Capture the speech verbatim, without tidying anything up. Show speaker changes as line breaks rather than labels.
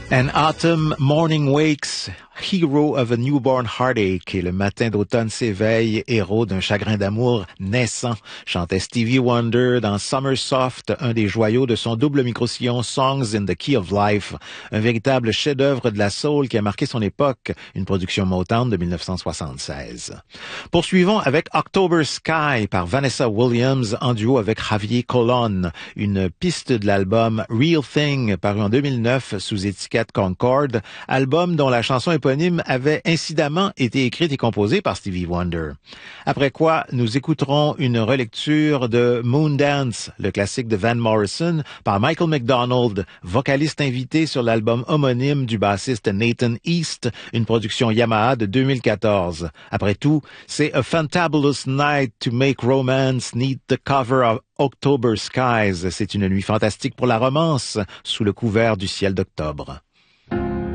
An Autumn Morning Wakes, Hero of a Newborn Heartache, et le matin d'automne s'éveille, héros d'un chagrin d'amour naissant, chantait Stevie Wonder dans Summer Soft, un des joyaux de son double micro-sillon Songs in the Key of Life, un véritable chef-d'œuvre de la soul qui a marqué son époque, une production Motown de dix-neuf cent soixante-seize. Poursuivons avec October Sky par Vanessa Williams en duo avec Javier Colon, une piste de l'album Real Thing paru en deux mille neuf sous étiquette Concord, album dont la chanson éponyme avait incidemment été écrite et composée par Stevie Wonder. Après quoi, nous écouterons une relecture de Moondance, le classique de Van Morrison, par Michael McDonald, vocaliste invité sur l'album homonyme du bassiste Nathan East, une production Yamaha de deux mille quatorze. Après tout, c'est A Fantabulous Night to Make Romance Need the Cover of October Skies. C'est une nuit fantastique pour la romance, sous le couvert du ciel d'octobre.